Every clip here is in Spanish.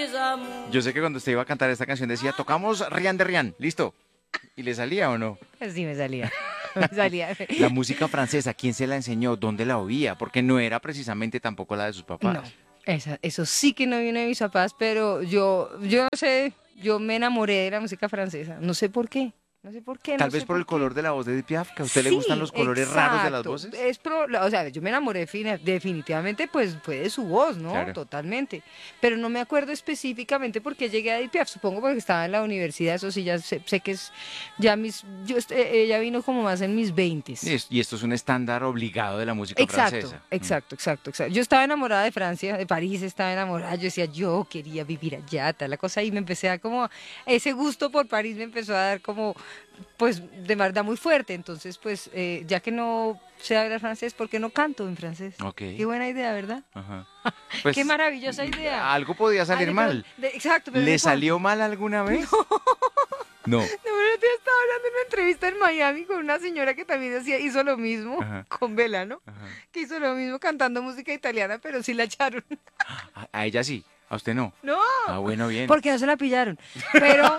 Yo sé que cuando usted iba a cantar esta canción decía, tocamos Rian de Rian, listo. ¿Y le salía o no? Sí, me salía. Me salía. La música francesa, ¿quién se la enseñó? ¿Dónde la oía? Porque no era precisamente tampoco la de sus No, papás. eso sí que no viene de mis papás, pero yo no sé, yo me enamoré de la música francesa. No sé por qué. No sé por qué, Tal no vez sé por por el qué. color de la voz de Edith Piaf, que a usted le gustan Sí, los colores raros de las exacto. voces. O sea, yo me enamoré definitivamente, pues fue de su voz, ¿no? Claro. Totalmente. Pero no me acuerdo específicamente por qué llegué a Edith Piaf. Supongo porque estaba en la universidad, eso sí, ya sé que es, ya ella vino como más en mis veintes. Y esto es un estándar obligado de la música Exacto, francesa. exacto, exacto, exacto. Yo estaba enamorada de Francia, de París estaba enamorada. Yo decía, yo quería vivir allá, tal la cosa. Y me empecé a dar como, ese gusto por París me empezó a dar como, pues, de verdad muy fuerte. Entonces, pues, ya que no sé hablar francés, ¿por qué no canto en francés? Ok. Qué buena idea, ¿verdad? Ajá. Qué Pues maravillosa idea. algo podía salir Ay, pero, mal. exacto, pero ¿Le salió mal alguna vez? No. de verdad, yo estaba hablando en una entrevista en Miami con una señora que también hizo lo mismo, Ajá, con Vela, ¿no? ajá. Que hizo lo mismo cantando música italiana, pero sí la echaron. A ella sí, a usted no. No, Ah, bueno, bien. porque no se la pillaron. Pero.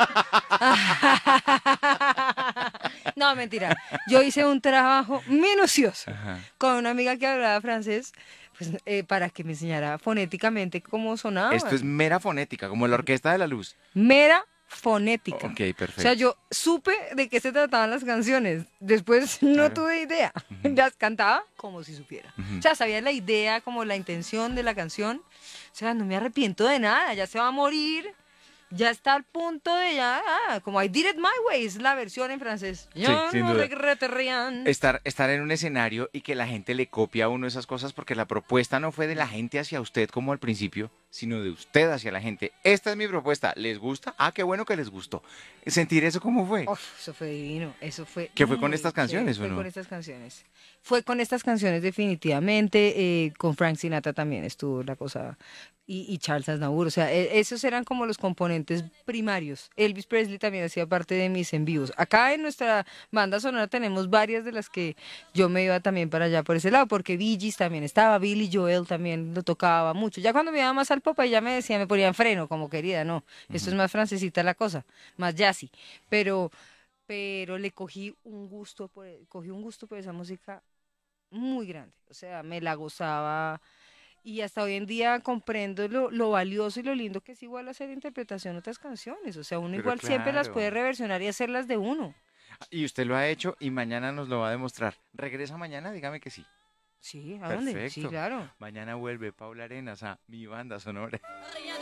No, mentira. Yo hice un trabajo minucioso Ajá. con una amiga que hablaba francés, pues, para que me enseñara fonéticamente cómo Esto es sonaban. mera fonética, como la Orquesta de la Luz. Mera fonética. Ok, O sea, perfecto. yo supe de qué se trataban las canciones. Después no Claro. tuve idea. Ujú, Las cantaba como si supiera. O ujú. sea, sabía la idea, como la intención de la canción. O sea, no me arrepiento de nada. Ya se va a morir. Ya está al punto de ya, como I Did It My Way, es la versión en francés. Sí, Yo sin no duda. regrete rien. Estar en un escenario y que la gente le copia a uno esas cosas porque la propuesta no fue de la gente hacia usted como al principio, sino de usted hacia la gente. Esta es mi propuesta. ¿Les gusta? Ah, qué bueno que les gustó. ¿Sentir eso cómo fue? Uf, eso fue divino, eso fue ¿Que fue con muy estas chévere, canciones o fue con no? estas canciones. Fue con estas canciones definitivamente, con Frank Sinatra también estuvo la cosa, y Charles Aznavour, o sea, esos eran como los componentes primarios. Elvis Presley también hacía parte de mis envíos. Acá en nuestra banda sonora tenemos varias de las que yo me iba también para allá por ese lado, porque Bee Gees también estaba, Billy Joel también lo tocaba mucho. Ya cuando me iba más al pop, ahí ya me decía, me ponían freno, como querida, no, esto es Ujú. más francesita la cosa, más jazzy. Pero, pero le cogí un gusto por esa música muy grande. O sea, me la gozaba y hasta hoy en día comprendo lo valioso y lo lindo que es igual hacer interpretación de otras canciones. O sea, uno Pero igual siempre las puede claro. reversionar y hacerlas de uno. Y usted lo ha hecho y mañana nos lo va a demostrar. ¿Regresa mañana? Dígame que sí. Sí, ¿a dónde? Sí, Perfecto. claro. Mañana vuelve Paula Arenas a mi banda sonora.